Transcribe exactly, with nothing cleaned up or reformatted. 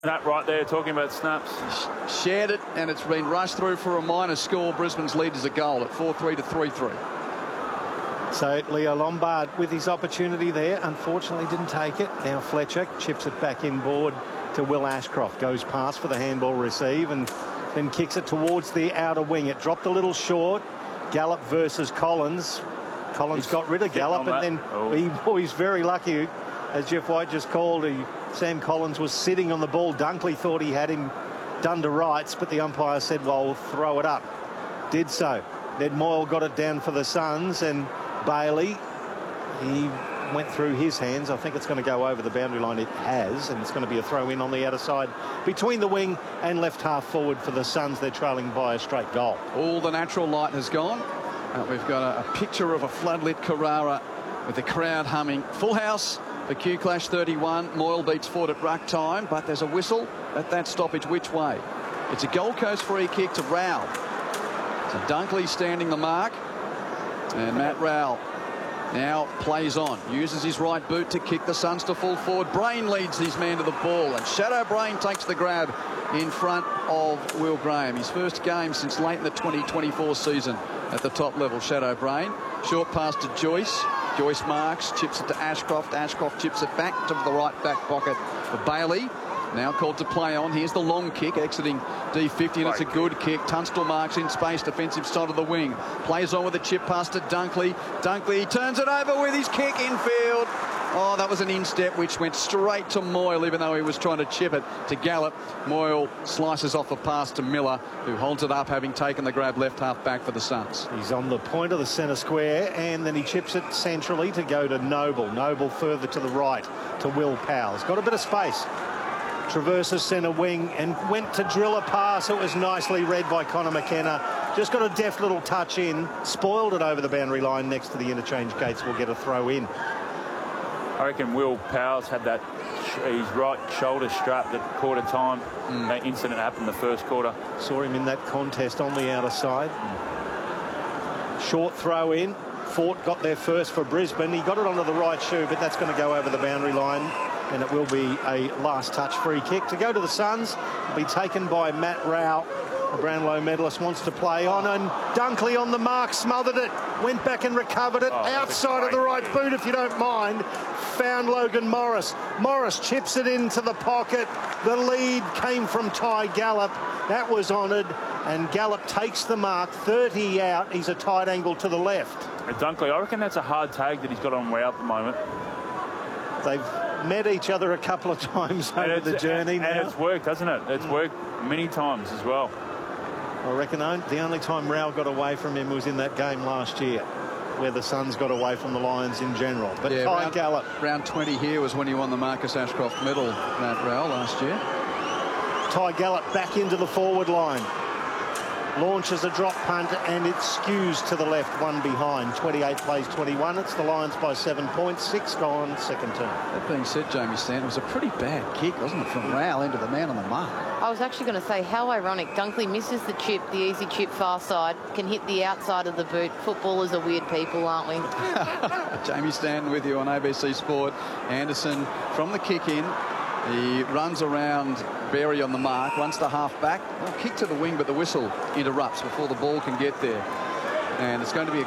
That right there, talking about snaps. Shared it, and it's been rushed through for a minor score. Brisbane's lead is a goal at four three to three three. So Leo Lombard with his opportunity there, unfortunately didn't take it. Now Fletcher chips it back inboard to Will Ashcroft. Goes past for the handball receive and then kicks it towards the outer wing. It dropped a little short. Gallup versus Collins. Collins He's got rid of Gallup, and then oh. he, oh, he's very lucky, as Jeff White just called. He, Sam Collins was sitting on the ball. Dunkley thought he had him done to rights, but the umpire said, well, throw it up. Did so. Ned Moyle got it down for the Suns, and Bailey, he went through his hands. I think it's going to go over the boundary line. It has, and it's going to be a throw in on the outer side between the wing and left half forward for the Suns. They're trailing by a straight goal. All the natural light has gone. Uh, we've got a, a picture of a floodlit Carrara with the crowd humming. Full house for Q Clash thirty-one. Moyle beats Ford at ruck time, but there's a whistle at that stoppage. Which way? It's a Gold Coast free kick to Rowell. So Dunkley standing the mark, and Matt Rowell now plays on, uses his right boot to kick the Suns to full forward. Brain leads his man to the ball, and Shadow Brain takes the grab in front of Will Graham. His first game since late in the twenty twenty-four season at the top level. Shadow Brain, short pass to Joyce. Joyce marks, chips it to Ashcroft. Ashcroft chips it back to the right back pocket for Bailey. Now called to play on. Here's the long kick, exiting D fifty, and it's a good kick. Tunstall marks in space, defensive side of the wing. Plays on with a chip pass to Dunkley. Dunkley turns it over with his kick infield. Oh, that was an instep which went straight to Moyle, even though he was trying to chip it to Gallup. Moyle slices off a pass to Miller, who holds it up, having taken the grab left half back for the Suns. He's on the point of the centre square, and then he chips it centrally to go to Noble. Noble further to the right to Will Powell. Got a bit of space. Traverses centre wing and went to drill a pass. It was nicely read by Connor McKenna. Just got a deft little touch in. Spoiled it over the boundary line next to the interchange gates. Will get a throw in. I reckon Will Powell's had that, his right shoulder strapped at quarter time. Mm. That incident happened the first quarter. Saw him in that contest on the outer side. Mm. Short throw in. Fort got there first for Brisbane. He got it onto the right shoe, but that's going to go over the boundary line. And it will be a last touch free kick to go to the Suns. It'll be taken by Matt Rowell. The Brownlow medalist wants to play on, and Dunkley on the mark, smothered it, went back and recovered it, oh, outside of the right boot, if you don't mind. Found Logan Morris. Morris chips it into the pocket. The lead came from Ty Gallup. That was honoured, and Gallup takes the mark, thirty out. He's a tight angle to the left. Dunkley, I reckon that's a hard tag that he's got on Rowell at the moment. They've met each other a couple of times over the journey and, now. And it's worked, hasn't it? It's mm. worked many times as well. I reckon the only time Rowell got away from him was in that game last year, where the Suns got away from the Lions in general. But yeah, Ty round, Gallup. Round twenty here was when he won the Marcus Ashcroft medal, Matt Rowell, last year. Ty Gallup back into the forward line. Launches a drop punt, and it skews to the left, one behind. twenty-eight plays twenty-one. It's the Lions by seven points. Six gone, second term. That being said, Jamie Stanton, it was a pretty bad kick, wasn't it, from Rowell into the man on the mark? I was actually going to say, how ironic. Dunkley misses the chip, the easy chip far side, can hit the outside of the boot. Footballers are weird people, aren't we? Jamie Stanton with you on A B C Sport. Anderson from the kick in. He runs around Berry on the mark, runs to half back. Well, kick to the wing, but the whistle interrupts before the ball can get there. And it's going to be a